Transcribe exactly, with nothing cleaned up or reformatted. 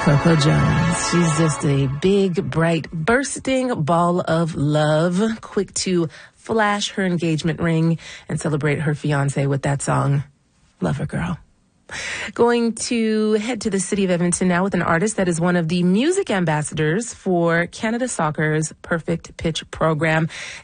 Coco Jones. She's just a big, bright, bursting ball of love. Quick to flash her engagement ring and celebrate her fiance with that song, Lover Girl. Going to head to the city of Edmonton now with an artist that is one of the music ambassadors for Canada Soccer's Perfect Pitch program.